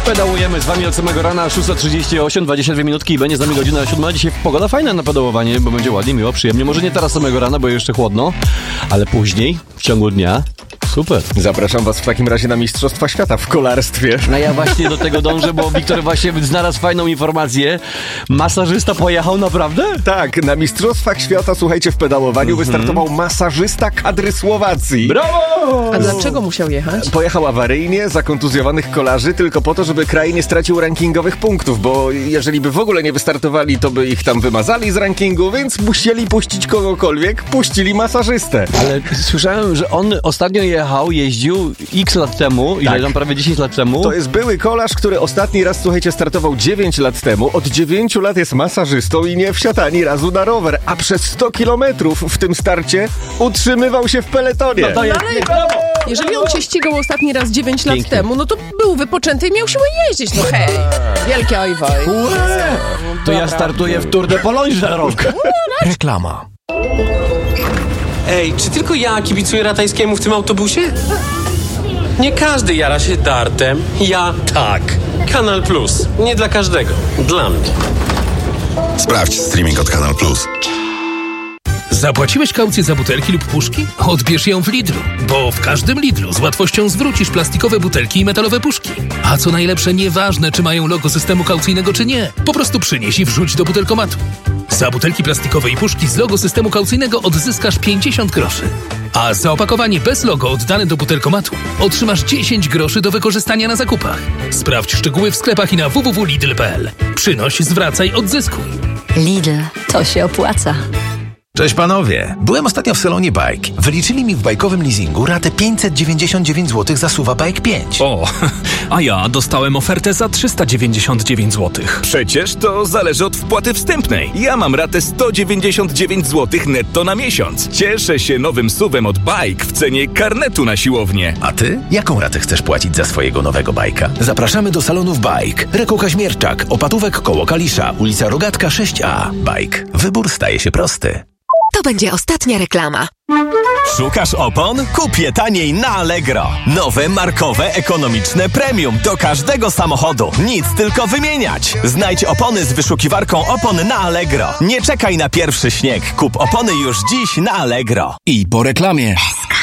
Pedałujemy z wami od samego rana, 6:38, 22 minutki i będzie z nami godzina 7. Dzisiaj pogoda fajna na pedałowanie, bo będzie ładnie, miło, przyjemnie. Może nie teraz samego rana, bo jeszcze chłodno, ale później, w ciągu dnia. Super. Zapraszam was w takim razie na Mistrzostwa Świata w kolarstwie. No ja właśnie do tego dążę, bo Wiktor właśnie znalazł fajną informację. Masażysta pojechał naprawdę? Tak, na Mistrzostwach Świata, słuchajcie, w pedałowaniu wystartował masażysta kadry Słowacji. Brawo! A dlaczego musiał jechać? Pojechał awaryjnie, za kontuzjowanych kolarzy, tylko po to, żeby kraj nie stracił rankingowych punktów, bo jeżeli by w ogóle nie wystartowali, to by ich tam wymazali z rankingu, więc musieli puścić kogokolwiek, puścili masażystę. Ale słyszałem, że on ostatnio jeździł x lat temu, ile tam prawie 10 lat temu. To jest były kolarz, który ostatni raz, słuchajcie, startował 9 lat temu. Od 9 lat jest masażystą i nie wsiadł ani razu na rower, a przez 100 kilometrów w tym starcie utrzymywał się w peletonie. No to jest, Jeżeli on cię ścigał ostatni raz 9 lat Pięknie. temu, no to był wypoczęty i miał siłę jeździć. No hej, wielkie ojwoj. to ja startuję w Tour de Pologne za rok. Reklama. Ej, czy tylko ja kibicuję Ratajskiemu w tym autobusie? Nie każdy jara się dartem. Ja tak. Kanal Plus. Nie dla każdego. Dla mnie. Sprawdź streaming od Kanal Plus. Zapłaciłeś kaucję za butelki lub puszki? Odbierz ją w Lidlu, bo w każdym Lidlu z łatwością zwrócisz plastikowe butelki i metalowe puszki. A co najlepsze, nieważne, czy mają logo systemu kaucyjnego, czy nie. Po prostu przynieś i wrzuć do butelkomatu. Za butelki plastikowe i puszki z logo systemu kaucyjnego odzyskasz 50 groszy. A za opakowanie bez logo oddane do butelkomatu otrzymasz 10 groszy do wykorzystania na zakupach. Sprawdź szczegóły w sklepach i na www.lidl.pl. Przynoś, zwracaj, odzyskuj. Lidl, to się opłaca. Cześć panowie, byłem ostatnio w salonie Bike. Wyliczyli mi w bajkowym leasingu ratę 599 zł za SUV Bike 5. O, a ja dostałem ofertę za 399 zł. Przecież to zależy od wpłaty wstępnej. Ja mam ratę 199 zł netto na miesiąc. Cieszę się nowym SUV-em od Bike w cenie karnetu na siłownię. A ty? Jaką ratę chcesz płacić za swojego nowego bajka? Zapraszamy do salonów Bike. Reko Kaźmierczak, Opatówek koło Kalisza, ulica Rogatka 6A. Bike. Wybór staje się prosty. To będzie ostatnia reklama. Szukasz opon? Kup je taniej na Allegro. Nowe, markowe, ekonomiczne premium do każdego samochodu. Nic, tylko wymieniać. Znajdź opony z wyszukiwarką opon na Allegro. Nie czekaj na pierwszy śnieg. Kup opony już dziś na Allegro. I po reklamie. SK.